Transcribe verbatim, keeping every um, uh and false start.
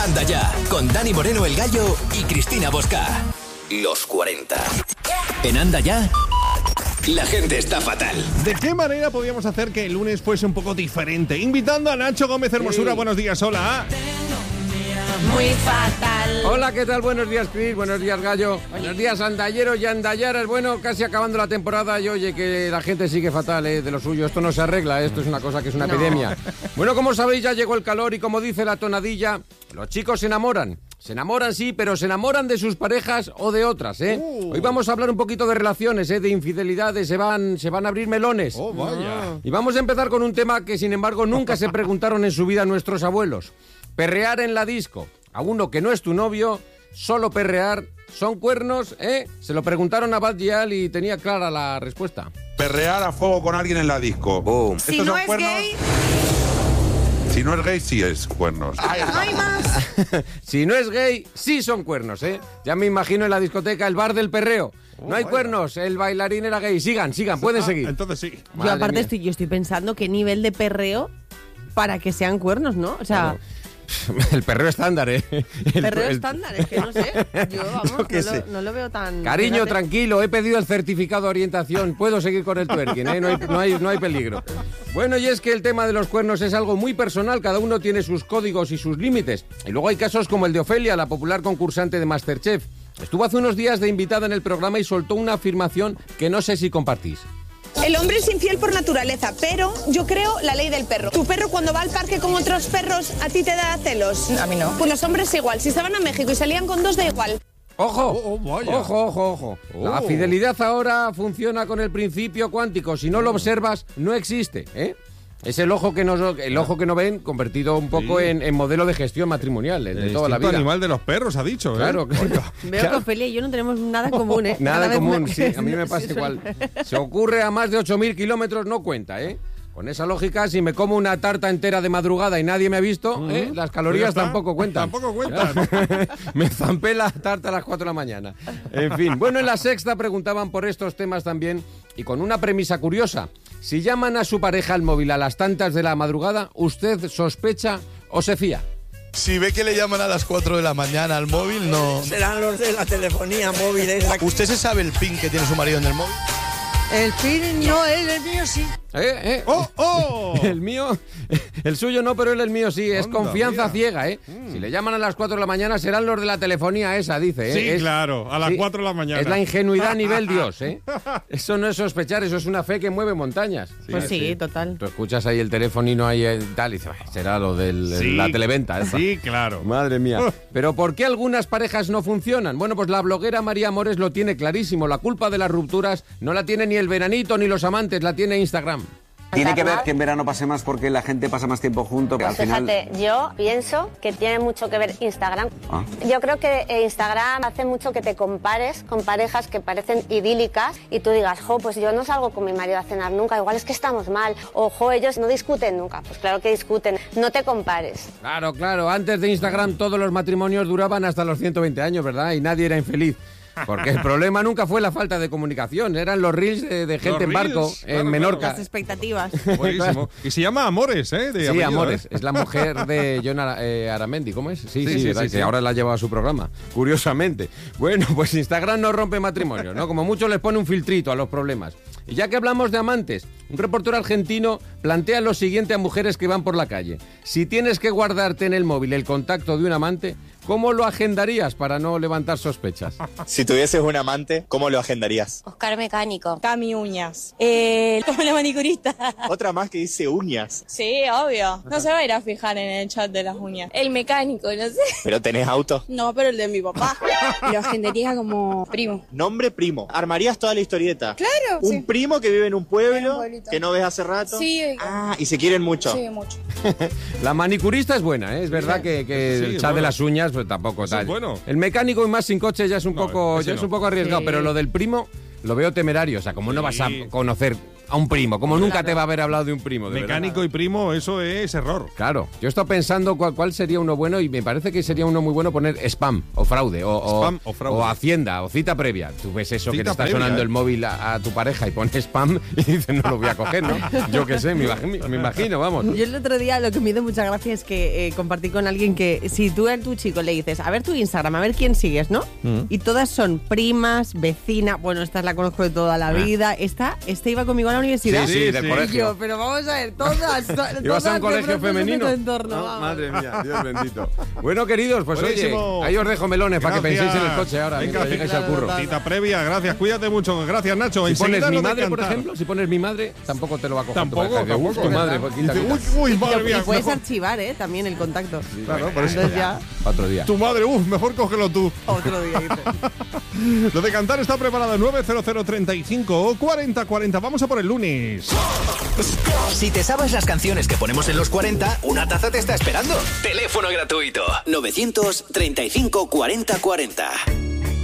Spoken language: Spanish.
Anda Ya, con Dani Moreno el Gallo y Cristina Bosca. Los cuarenta. En Anda Ya, la gente está fatal. ¿De qué manera podríamos hacer que el lunes fuese un poco diferente? Invitando a Nacho Gómez Hermosura. Sí. Buenos días, hola. Muy fatal. Hola, ¿qué tal? Buenos días, Cris. Buenos días, Gallo. Oye. Buenos días, andalleros y andallaras. Bueno, casi acabando la temporada y oye que la gente sigue fatal, ¿eh? De lo suyo. Esto no se arregla, esto es una cosa que es una no. epidemia. Bueno, como sabéis, ya llegó el calor y como dice la tonadilla, los chicos se enamoran. Se enamoran, sí, pero se enamoran de sus parejas o de otras, ¿eh? Uh. Hoy vamos a hablar un poquito de relaciones, ¿eh? De infidelidades, se van, se van a abrir melones. Oh, vaya. Y vamos a empezar con un tema que, sin embargo, nunca se preguntaron en su vida nuestros abuelos. Perrear en la disco a uno que no es tu novio, solo perrear, ¿son cuernos, eh? Se lo preguntaron a Bad Gyal y tenía clara la respuesta. Perrear a fuego con alguien en la disco. Boom. Si no es cuernos? Gay... Si no es gay, sí es cuernos. ¡Ay, hay más! Si no es gay, sí son cuernos, ¿eh? Ya me imagino en la discoteca el bar del perreo. Oh, no hay vaya. cuernos, el bailarín era gay. Sigan, sigan, pueden ah, seguir. Entonces sí. Yo Madre aparte mía. estoy, yo estoy pensando qué nivel de perreo para que sean cuernos, ¿no? O sea... Claro. El perreo estándar, ¿eh? El perreo el... estándar, es que no sé. Yo, vamos, yo no, lo, no lo veo tan... Cariño, fíjate. Tranquilo, he pedido el certificado de orientación. Puedo seguir con el twerking, ¿eh? No hay, no hay, no hay peligro. Bueno, y es que el tema de los cuernos es algo muy personal. Cada uno tiene sus códigos y sus límites. Y luego hay casos como el de Ofelia, la popular concursante de MasterChef. Estuvo hace unos días de invitada en el programa y soltó una afirmación que no sé si compartís. El hombre es infiel por naturaleza, pero yo creo la ley del perro. Tu perro cuando va al parque con otros perros, ¿a ti te da celos? A mí no. Pues los hombres igual. Si se van a México y salían con dos, da igual. ¡Ojo! Oh, oh, vaya. ¡Ojo, ojo, ojo! Oh. La fidelidad ahora funciona con el principio cuántico. Si no lo observas, no existe, ¿eh? Es el ojo que no, el ojo que no ven convertido un poco sí. en, en modelo de gestión matrimonial de el toda la vida. Animal de los perros, ha dicho, ¿eh? Claro, claro. Veo que Ofelia y yo no tenemos nada en común, ¿eh? Nada en común, me... sí, a mí me pasa sí, igual. Se ocurre a más de ocho mil kilómetros, no cuenta, ¿eh? Con esa lógica, si me como una tarta entera de madrugada y nadie me ha visto, uh-huh. ¿eh? Las calorías tampoco cuentan. Tampoco cuentan. Me zampé la tarta a las cuatro de la mañana. En fin, bueno, en La Sexta preguntaban por estos temas también y con una premisa curiosa. Si llaman a su pareja al móvil a las tantas de la madrugada, ¿usted sospecha o se fía? Si ve que le llaman a las cuatro de la mañana al móvil, no... Serán los de la telefonía móvil. Esa. ¿Usted se sabe el pin que tiene su marido en el móvil? El pin no, él, el mío sí. ¿Eh? ¿Eh? ¡Oh, oh! El mío, el suyo no, pero él el mío sí. Es Onda, confianza mira. ciega, ¿eh? Mm. Si le llaman a las cuatro de la mañana serán los de la telefonía esa, dice, ¿eh? Sí, es, claro, a las sí, cuatro de la mañana. Es la ingenuidad a nivel Dios, ¿eh? Eso no es sospechar, eso es una fe que mueve montañas. Sí, pues sí, sí, total. Tú escuchas ahí el teléfono y no hay el tal y dices, será lo de sí, la televenta. Esa. Sí, claro. Madre mía. Pero ¿por qué algunas parejas no funcionan? Bueno, pues la bloguera María Amores lo tiene clarísimo. La culpa de las rupturas no la tiene ni el veranito ni los amantes, la tiene Instagram. Tiene que ver que en verano pase más porque la gente pasa más tiempo juntos. Pues al final... fíjate, yo pienso que tiene mucho que ver Instagram. ¿Ah? Yo creo que Instagram hace mucho que te compares con parejas que parecen idílicas y tú digas, jo, pues yo no salgo con mi marido a cenar nunca, igual es que estamos mal. O, jo, ellos no discuten nunca. Pues claro que discuten. No te compares. Claro, claro. Antes de Instagram todos los matrimonios duraban hasta los ciento veinte años, ¿verdad? Y nadie era infeliz. Porque el problema nunca fue la falta de comunicación, eran los reels de, de gente en barco, reels, en claro, Menorca. Las expectativas. Buenísimo. Y se llama Amores, ¿eh? De sí, apellido, Amores. ¿eh? Es la mujer de John Ara, eh, Aramendi, ¿cómo es? Sí, sí, sí, sí, sí, sí, sí, que sí. ahora la ha llevado a su programa, curiosamente. Bueno, pues Instagram no rompe matrimonio, ¿no? Como mucho les pone un filtrito a los problemas. Y ya que hablamos de amantes, un reportero argentino plantea lo siguiente a mujeres que van por la calle. Si tienes que guardarte en el móvil el contacto de un amante, ¿cómo lo agendarías para no levantar sospechas? Si tuvieses un amante, ¿cómo lo agendarías? Oscar Mecánico. Cami Uñas. Eh, como la manicurista. Otra más que dice uñas. Sí, obvio. No se va a ir a fijar en el chat de las uñas. El mecánico, no sé. ¿Pero tenés auto? No, pero el de mi papá. Lo agendaría como primo. Nombre primo. ¿Armarías toda la historieta? Claro. Un sí. primo que vive en un pueblo, que no ves hace rato. Sí. Ah, y se quieren mucho. Sí, mucho. La manicurista es buena, ¿eh? Es verdad sí. que, que sí, el chat bueno. de las uñas pues tampoco tal. Es bueno. El mecánico y más sin coche ya es un no, poco ya no. es un poco arriesgado, sí. Pero lo del primo lo veo temerario, o sea, como sí. no vas a conocer a un primo, como nunca claro. te va a haber hablado de un primo. De Mecánico verdad. y primo, eso es error. Claro, yo he estado pensando cuál, cuál sería uno bueno y me parece que sería uno muy bueno poner spam o fraude o, spam, o, o, fraude. o hacienda o cita previa. Tú ves eso, cita que te está previa, sonando ¿eh? el móvil a, a tu pareja y pones spam y dices, no lo voy a coger, ¿no? Yo qué sé, me imagino, me imagino, vamos. Yo el otro día lo que me hizo mucha gracia es que eh, compartí con alguien que si tú a tu chico le dices, a ver tu Instagram, a ver quién sigues, ¿no? Mm. Y todas son primas, vecinas, bueno, esta la conozco de toda la ah. vida, esta, esta iba conmigo a la universidad. Sí, sí, del sí. colegio. Yo, pero vamos a ver, todas, todas ¿Ibas a un colegio femenino? Entorno, no, madre mía, Dios bendito. Bueno, queridos, pues Buenísimo. oye, ahí os dejo melones gracias. Para que penséis en el coche ahora, Venga, mientras llegáis al curro. Cita previa, gracias, cuídate mucho, gracias Nacho. Si Enseguida pones mi no madre, por ejemplo, si pones mi madre, tampoco te lo va a coger. Tampoco, tu tampoco. Uf, tu madre, pues, quita, Dice, quita. Uy, uy, madre mía. Y puedes mejor. archivar, ¿eh? También el contacto. Sí, claro, por eso Entonces ya. Otro día. Tu madre, uff, mejor cógelo tú. Otro día, dice. Lo de cantar está preparado. nueve cero cero treinta y cinco cuarenta cuarenta. Vamos a por el lunes. Si te sabes las canciones que ponemos en los cuarenta, una taza te está esperando. Teléfono gratuito. novecientos treinta y cinco cuarenta cuarenta.